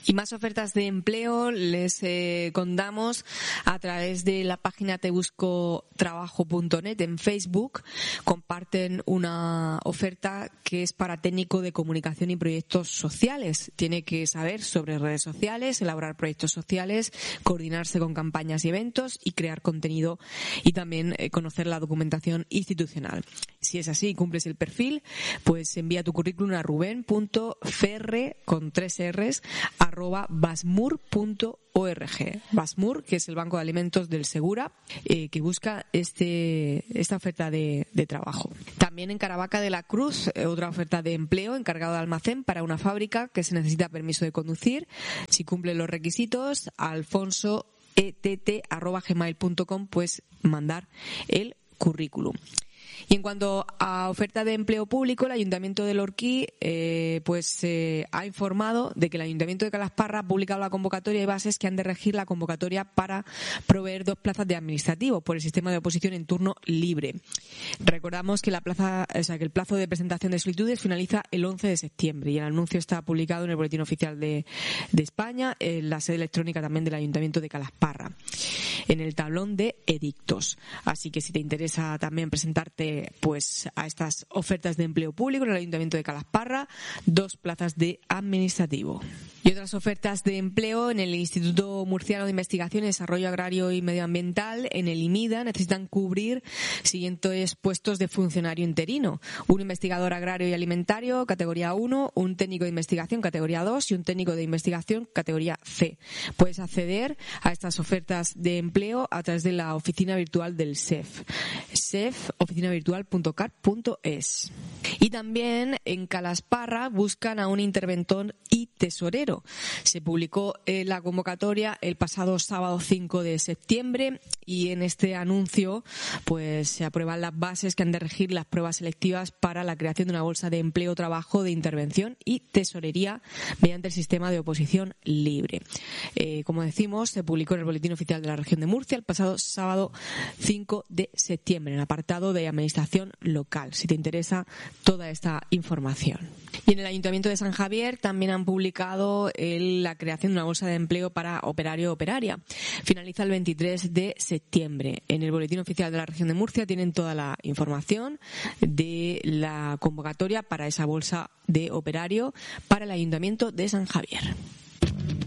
Y más ofertas de empleo les contamos a través de la página tebuscotrabajo.net en Facebook. Comparten una oferta que es para técnico de comunicación y proyectos sociales. Tiene que saber sobre redes sociales, elaborar proyectos sociales, coordinarse con campañas y eventos y crear contenido, y también conocer la documentación institucional. Si es así y cumples el perfil, pues envía tu currículum a ruben.ferre con 3 R's @basmur.org. Basmur, que es el Banco de Alimentos del Segura, que busca esta oferta de trabajo. También en Caravaca de la Cruz, otra oferta de empleo, encargado de almacén para una fábrica que se necesita permiso de conducir. Si cumple los requisitos, alfonsoett@gmail.com, pues mandar el currículum. Y en cuanto a oferta de empleo público, el Ayuntamiento de Lorquí ha informado de que el Ayuntamiento de Calasparra ha publicado la convocatoria y bases que han de regir la convocatoria para proveer 2 plazas de administrativo por el sistema de oposición en turno libre. Recordamos que el plazo de presentación de solicitudes finaliza el 11 de septiembre y el anuncio está publicado en el Boletín Oficial de España, en la sede electrónica también del Ayuntamiento de Calasparra, en el tablón de edictos. Así que si te interesa también presentarte pues a estas ofertas de empleo público en el Ayuntamiento de Calasparra, 2 plazas de administrativo. Y otras ofertas de empleo en el Instituto Murciano de Investigación y Desarrollo Agrario y Medioambiental, en el IMIDA, necesitan cubrir siguientes puestos de funcionario interino: un investigador agrario y alimentario categoría 1, un técnico de investigación categoría 2 y un técnico de investigación categoría C. Puedes acceder a estas ofertas de empleo a través de la oficina virtual del SEF, oficinavirtual.car.es. Y también en Calasparra buscan a un interventor y tesorero. Se publicó la convocatoria el pasado sábado 5 de septiembre y en este anuncio pues se aprueban las bases que han de regir las pruebas selectivas para la creación de una bolsa de empleo o trabajo de intervención y tesorería mediante el sistema de oposición libre. Como decimos, se publicó en el Boletín Oficial de la Región de Murcia el pasado sábado 5 de septiembre en el apartado de Administración Local, si te interesa toda esta información. Y en el Ayuntamiento de San Javier también han publicado la creación de una bolsa de empleo para operario o operaria. Finaliza el 23 de septiembre. En el Boletín Oficial de la Región de Murcia tienen toda la información de la convocatoria para esa bolsa de operario para el Ayuntamiento de San Javier.